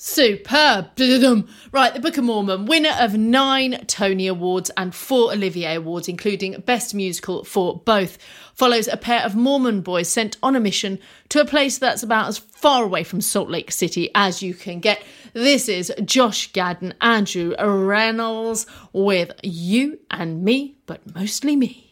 Superb. Right, The Book of Mormon, winner of 9 Tony Awards and 4 Olivier Awards, including Best Musical for both, follows a pair of Mormon boys sent on a mission to a place that's about as far away from Salt Lake City as you can get. This is Josh Gad and Andrew Reynolds with You and Me, but Mostly Me.